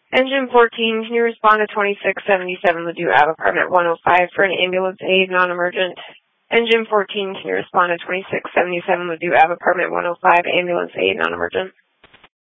Engine 14, can you respond to 2677 Ladue Ave, apartment 105 for an ambulance aid, non-emergent? Engine 14, can you respond to 2677 Ladue Ave, apartment 105, ambulance aid, non-emergent?